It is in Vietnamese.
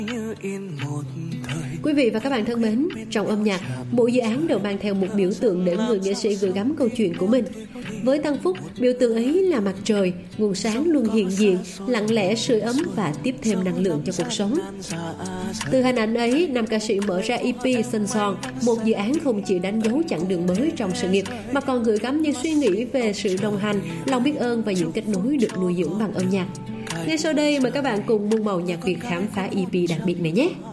Quý vị và các bạn thân mến, trong âm nhạc, mỗi dự án đều mang theo một biểu tượng để người nghệ sĩ gửi gắm câu chuyện của mình. Với Tăng Phúc, biểu tượng ấy là mặt trời, nguồn sáng luôn hiện diện, lặng lẽ sưởi ấm và tiếp thêm năng lượng cho cuộc sống. Từ hình ảnh ấy, nam ca sĩ mở ra EP Sun Song, một dự án không chỉ đánh dấu chặng đường mới trong sự nghiệp, mà còn gửi gắm những suy nghĩ về sự đồng hành, lòng biết ơn và những kết nối được nuôi dưỡng bằng âm nhạc. Ngay sau đây, mời các bạn cùng muôn màu nhạc Việt khám phá EP đặc biệt này nhé!